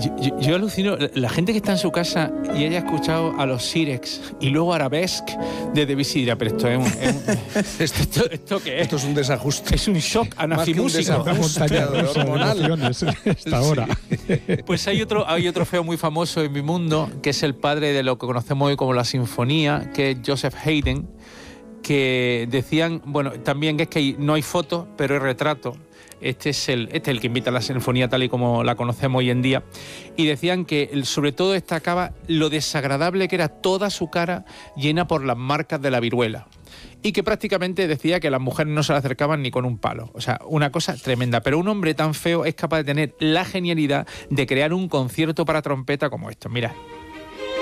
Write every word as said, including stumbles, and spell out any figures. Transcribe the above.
Yo, yo, yo alucino, la gente que está en su casa y haya escuchado a los Sirex y luego Arabesque de Debussy dirá, pero esto es un... Es un esto, esto, ¿Esto qué es? Esto es un desajuste. Es un shock anafimúsico. Una montaña hormonal. Esta hora. Sí. Pues hay otro, hay otro feo muy famoso en mi mundo, que es el padre de lo que conocemos hoy como la sinfonía, que es Joseph Haydn, que decían, bueno, también que es que no hay fotos, pero hay retratos. Este es, el, este es el que invita a la sinfonía tal y como la conocemos hoy en día. Y decían que sobre todo destacaba lo desagradable que era toda su cara llena por las marcas de la viruela. Y que prácticamente decía que las mujeres no se le acercaban ni con un palo. O sea, una cosa tremenda. Pero un hombre tan feo es capaz de tener la genialidad de crear un concierto para trompeta como esto. Mira.